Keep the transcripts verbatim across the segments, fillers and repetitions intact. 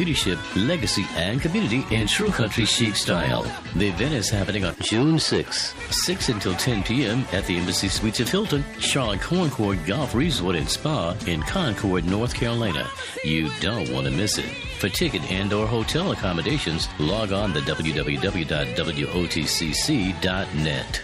leadership, legacy, and community in true country chic style. The event is happening on June sixth, six until ten p.m. at the Embassy Suites of Hilton, Charlotte Concord Golf Resort and Spa in Concord, North Carolina. You don't want to miss it. For ticket and or hotel accommodations, log on to w w w dot w o t c c dot net.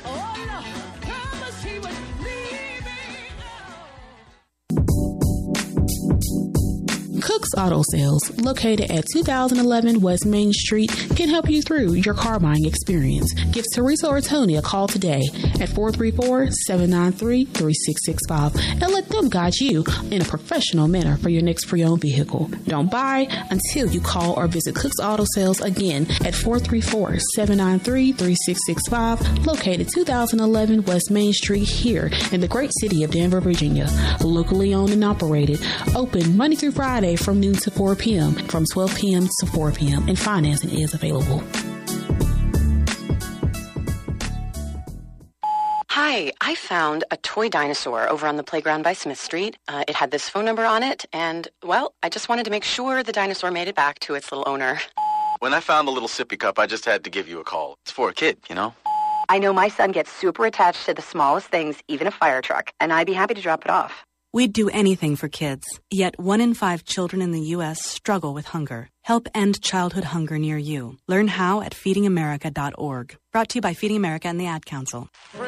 Cook's Auto Sales, located at two thousand eleven West Main Street, can help you through your car buying experience. Give Teresa or Tony a call today at four three four, seven nine three, three six six five and let them guide you in a professional manner for your next pre-owned vehicle. Don't buy until you call or visit Cook's Auto Sales again at four three four, seven nine three, three six six five, located two thousand eleven West Main Street here in the great city of Danvers, Virginia. Locally owned and operated, open Monday through Friday from noon to four p.m., from twelve p.m. to four p.m., and financing is available. Hi, I found a toy dinosaur over on the playground by Smith Street. Uh, it had this phone number on it, and, well, I just wanted to make sure the dinosaur made it back to its little owner. When I found the little sippy cup, I just had to give you a call. It's for a kid, you know? I know my son gets super attached to the smallest things, even a fire truck, and I'd be happy to drop it off. We'd do anything for kids, yet one in five children in the U S struggle with hunger. Help end childhood hunger near you. Learn how at feeding america dot org. Brought to you by Feeding America and the Ad Council.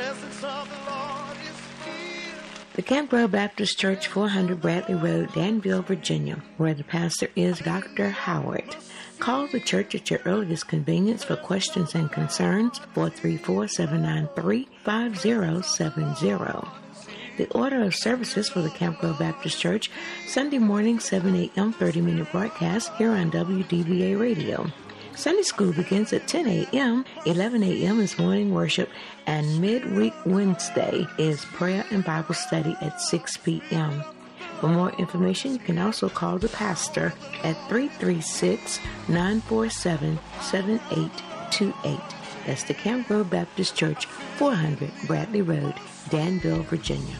The Camp Grove Baptist Church, four hundred Bradley Road, Danville, Virginia, where the pastor is Doctor Howard. Call the church at your earliest convenience for questions and concerns, four three four, seven nine three, five zero seven zero. The order of services for the Camp Grove Baptist Church, Sunday morning, seven a.m., thirty-minute broadcast here on W D V A Radio. Sunday school begins at ten a.m., eleven a.m. is morning worship, and midweek Wednesday is prayer and Bible study at six p.m. For more information, you can also call the pastor at three three six, nine four seven, seven eight two eight. That's the Camp Grove Baptist Church, four hundred Bradley Road, Danville, Virginia.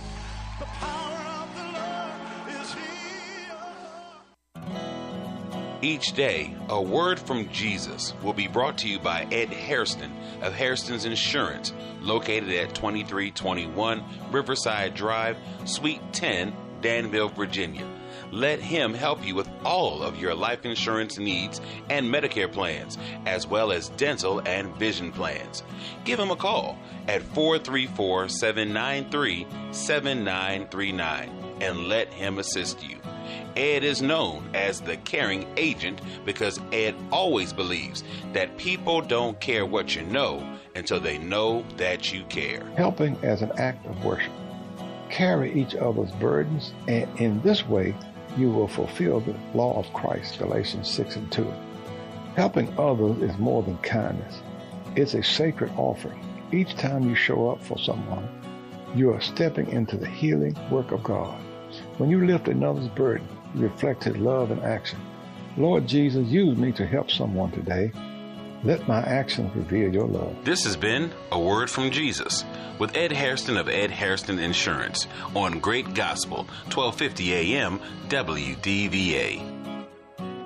Each day, a word from Jesus will be brought to you by Ed Hairston of Hairston's Insurance, located at twenty-three twenty-one Riverside Drive, Suite ten, Danville, Virginia. Let him help you with all of your life insurance needs and Medicare plans, as well as dental and vision plans. Give him a call at four three four, seven nine three, seven nine three nine and let him assist you. Ed is known as the caring agent because Ed always believes that people don't care what you know until they know that you care. Helping as an act of worship. Carry each other's burdens, and in this way, you will fulfill the law of Christ, Galatians six and two. Helping others is more than kindness. It's a sacred offering. Each time you show up for someone, you are stepping into the healing work of God. When you lift another's burden, you reflect His love in action. Lord Jesus, use me to help someone today. Let my actions reveal your love. This has been A Word from Jesus with Ed Hairston of Ed Hairston Insurance on Great Gospel, twelve fifty a.m. W D V A.